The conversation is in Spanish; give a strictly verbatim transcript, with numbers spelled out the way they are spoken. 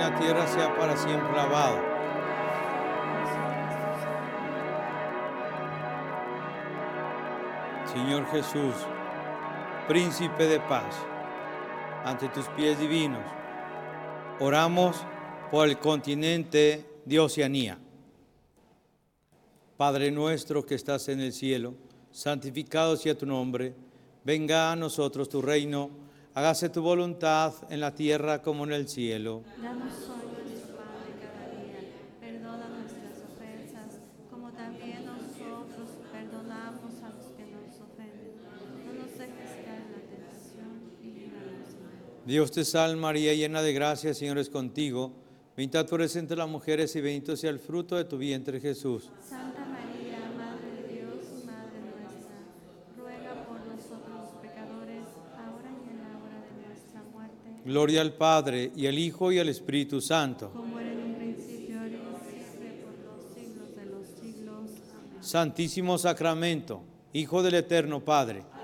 la tierra sea para siempre alabado. Señor Jesús, príncipe de paz, ante tus pies divinos, oramos por el continente de Oceanía. Padre nuestro que estás en el cielo, santificado sea tu nombre, venga a nosotros tu reino, hágase tu voluntad en la tierra como en el cielo. Danos hoy nuestro pan de cada día, perdona nuestras ofensas, como también nosotros perdonamos a los que nos ofenden. No nos dejes caer en la tentación y líbranos del mal. Dios te salve María, llena de gracia, el Señor es contigo. Bendita tú eres entre las mujeres y bendito sea el fruto de tu vientre Jesús. Santa María, Madre de Dios y Madre nuestra, ruega por nosotros los pecadores, ahora y en la hora de nuestra muerte. Gloria al Padre, y al Hijo, y al Espíritu Santo. Como era en un principio, ahora y siempre, por los siglos de los siglos. Amén. Santísimo Sacramento, Hijo del Eterno Padre,